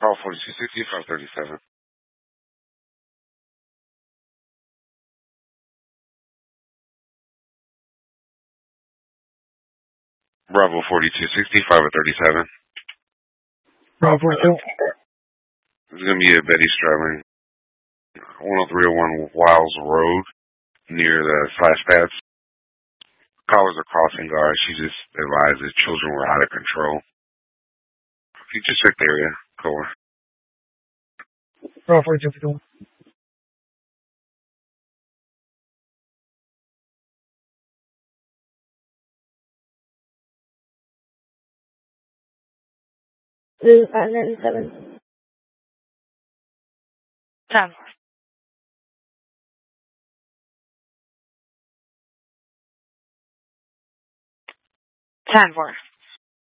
Call 4260 537. Bravo 4260 537. Bravo 42. This is going to be a Betty Sterling, 10301 Wiles Road, near the splash pads. Callers are crossing guards. She just advised that children were out of control. If you just check the area, caller. Bravo 42. This is 597. 10. 10-4.